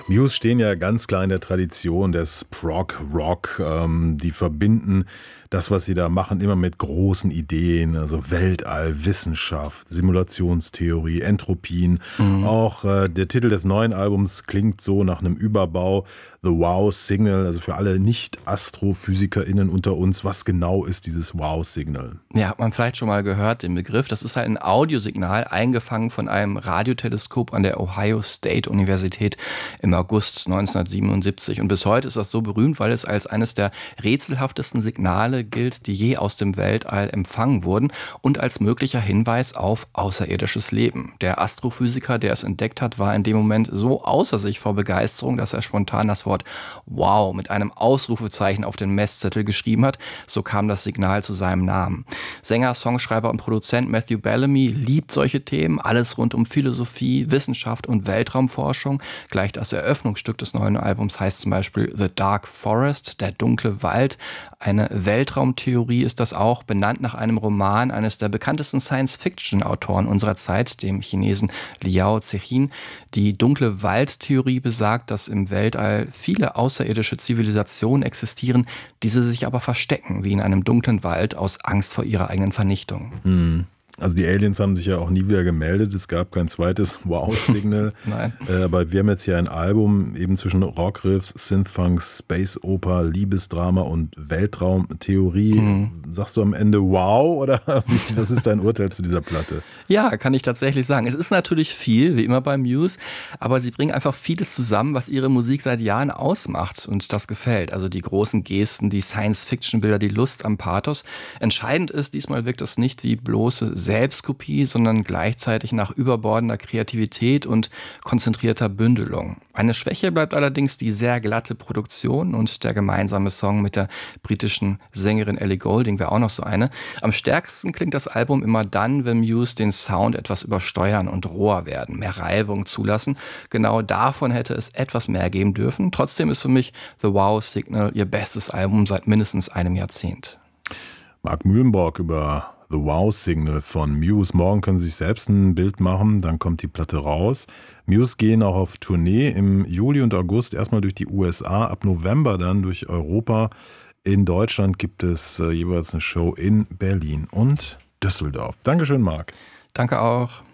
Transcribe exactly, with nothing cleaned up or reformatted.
Muse stehen ja ganz klar in der Tradition des Prog-Rock. Ähm, die verbinden das, was sie da machen, immer mit großen Ideen, also Weltall, Wissenschaft, Simulationstheorie, Entropien. Mhm. Auch äh, der Titel des neuen Albums klingt so nach einem Überbau. The Wow Signal, also für alle Nicht-AstrophysikerInnen unter uns, was genau ist dieses Wow Signal? Ja, hat man vielleicht schon mal gehört, den Begriff. Das ist halt ein Audiosignal, eingefangen von einem Radioteleskop an der Ohio State Universität im August neunzehnhundertsiebenundsiebzig. Und bis heute ist das so berühmt, weil es als eines der rätselhaftesten Signale gilt, die je aus dem Weltall empfangen wurden und als möglicher Hinweis auf außerirdisches Leben. Der Astrophysiker, der es entdeckt hat, war in dem Moment so außer sich vor Begeisterung, dass er spontan das Wort Wow mit einem Ausrufezeichen auf den Messzettel geschrieben hat. So kam das Signal zu seinem Namen. Sänger, Songschreiber und Produzent Matthew Bellamy liebt solche Themen, alles rund um Philosophie, Wissenschaft und Weltraumforschung. Gleich das Eröffnungsstück des neuen Albums heißt zum Beispiel The Dark Forest, der dunkle Wald. Eine Weltraumtheorie ist das auch, benannt nach einem Roman eines der bekanntesten Science-Fiction-Autoren unserer Zeit, dem Chinesen Liao Cixin. Die dunkle Waldtheorie besagt, dass im Weltall viele außerirdische Zivilisationen existieren, diese sich aber verstecken, wie in einem dunklen Wald, aus Angst vor ihrer eigenen Vernichtung. Hm. Also die Aliens haben sich ja auch nie wieder gemeldet. Es gab kein zweites Wow-Signal. Nein. Äh, aber wir haben jetzt hier ein Album eben zwischen Rockriffs, Synthfunk, Space Oper, Liebesdrama und Weltraumtheorie. Mhm. Sagst du am Ende Wow oder was ist dein Urteil zu dieser Platte? Ja, kann ich tatsächlich sagen. Es ist natürlich viel, wie immer bei Muse, aber sie bringen einfach vieles zusammen, was ihre Musik seit Jahren ausmacht und das gefällt. Also die großen Gesten, die Science-Fiction-Bilder, die Lust am Pathos. Entscheidend ist, diesmal wirkt es nicht wie bloße Selbstkopie, sondern gleichzeitig nach überbordender Kreativität und konzentrierter Bündelung. Eine Schwäche bleibt allerdings die sehr glatte Produktion und der gemeinsame Song mit der britischen Sängerin Ellie Goulding wäre auch noch so eine. Am stärksten klingt das Album immer dann, wenn Muse den Sound etwas übersteuern und roher werden, mehr Reibung zulassen. Genau davon hätte es etwas mehr geben dürfen. Trotzdem ist für mich The Wow Signal ihr bestes Album seit mindestens einem Jahrzehnt. Mark Mühlenborg über The Wow Signal von Muse. Morgen können Sie sich selbst ein Bild machen, dann kommt die Platte raus. Muse gehen auch auf Tournee im Juli und August erstmal durch die U S A, ab November dann durch Europa. In Deutschland gibt es äh, jeweils eine Show in Berlin und Düsseldorf. Dankeschön, Marc. Danke auch.